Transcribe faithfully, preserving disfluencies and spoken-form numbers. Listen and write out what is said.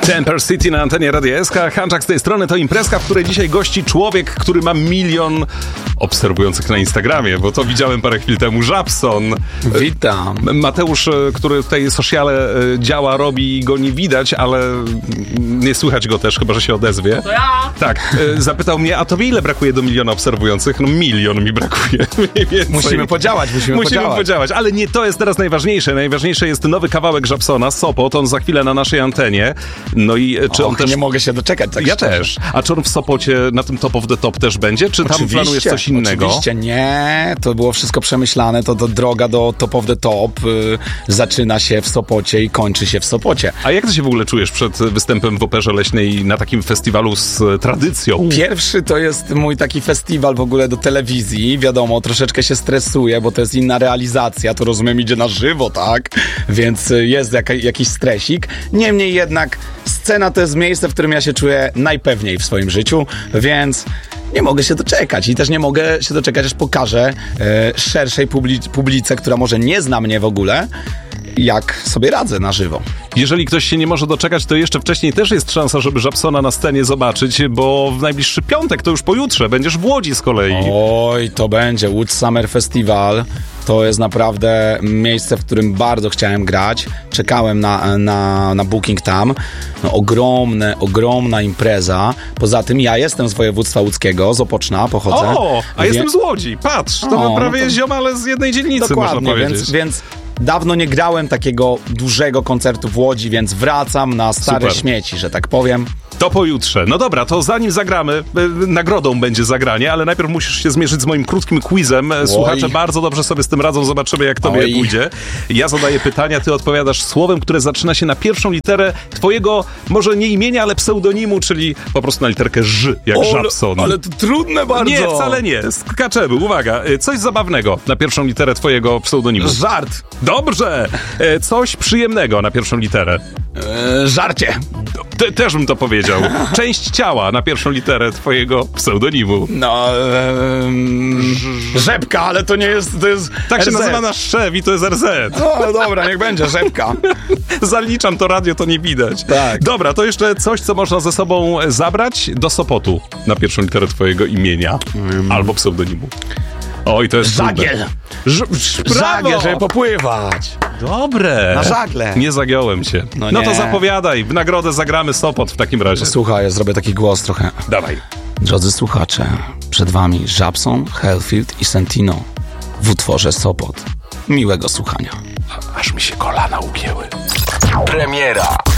Temper City na antenie Radia S K. Hanczak z tej strony. To imprezka, w której dzisiaj gości człowiek, który ma milion obserwujących na Instagramie, bo to widziałem parę chwil temu. Żabson. Witam. Mateusz, który tutaj sociale działa, robi i go nie widać, ale nie słychać go też, chyba że się odezwie. To ja! Tak. Zapytał mnie, a tobie ile brakuje do miliona obserwujących? No milion mi brakuje. Mniej więcej. Musimy podziałać, musimy, Musimy podziałać. podziałać. Ale nie to jest teraz najważniejsze. Najważniejsze jest nowy kawałek Żabsona, Sopot. On za chwilę na naszej antenie. No i czy Och, on też... nie mogę się doczekać, tak Ja szczerze. też. A czy on w Sopocie na tym Top of the Top też będzie? Czy tam Oczywiście, planujesz coś innego? Oczywiście nie. To było wszystko przemyślane. To, to droga do Top of the Top y, zaczyna się w Sopocie i kończy się w Sopocie. A jak ty się w ogóle czujesz przed występem w Operze Leśnej na takim festiwalu z tradycją? Pierwszy to jest mój taki festiwal w ogóle do telewizji. Wiadomo, troszeczkę się stresuję, bo to jest inna realizacja. To rozumiem, idzie na żywo, tak? Więc y, jest jaka, jakiś stresik. Niemniej jednak scena to jest miejsce, w którym ja się czuję najpewniej w swoim życiu, więc nie mogę się doczekać i też nie mogę się doczekać, aż pokażę e, szerszej publi- publice, która może nie zna mnie w ogóle, jak sobie radzę na żywo. Jeżeli ktoś się nie może doczekać, to jeszcze wcześniej też jest szansa, żeby Żabsona na scenie zobaczyć, bo w najbliższy piątek, to już pojutrze, będziesz w Łodzi z kolei. Oj, to będzie Łódź Summer Festival. To jest naprawdę miejsce, w którym bardzo chciałem grać. Czekałem na, na, na booking tam. No, ogromne, ogromna impreza. Poza tym ja jestem z województwa łódzkiego, z Opoczna pochodzę. O, a Wie- jestem z Łodzi. Patrz, to O, my prawie no to- ziomale z jednej dzielnicy, Dokładnie, można powiedzieć. więc, więc dawno nie grałem takiego dużego koncertu w Łodzi, więc wracam na stare Super. śmieci, że tak powiem. To pojutrze. No dobra, to zanim zagramy, e, nagrodą będzie zagranie, ale najpierw musisz się zmierzyć z moim krótkim quizem. E, Słuchacze bardzo dobrze sobie z tym radzą, zobaczymy jak tobie Oj. pójdzie. Ja zadaję pytania, ty odpowiadasz słowem, które zaczyna się na pierwszą literę twojego, może nie imienia, ale pseudonimu, czyli po prostu na literkę Ż, jak Żabson. ale to trudne bardzo. Nie, wcale nie. Skaczemy. Uwaga. E, Coś zabawnego na pierwszą literę twojego pseudonimu. Żart. Dobrze. E, Coś przyjemnego na pierwszą literę. E, żarcie. Te, też bym to powiedział. Część ciała na pierwszą literę twojego pseudonimu. No, em, rzepka, ale to nie jest, to jest Tak się R Z. nazywa nasz szef i to jest R Z. No dobra, niech będzie rzepka. Zaliczam to radio, to nie widać. Tak. Dobra, to jeszcze coś, co można ze sobą zabrać do Sopotu na pierwszą literę twojego imienia albo pseudonimu. Oj, to jest Żagiel. trudne. Ż- ż- brawo! Żagiel, żeby popływać. Dobre. Na żagle. Nie zagiąłem się. No No, nie. to zapowiadaj. W nagrodę zagramy Sopot w takim razie. Słuchaj, ja zrobię taki głos trochę. Dawaj. Drodzy słuchacze, przed wami Żabson, Hellfield i Sentino w utworze Sopot. Miłego słuchania. Aż mi się kolana ugięły. Premiera.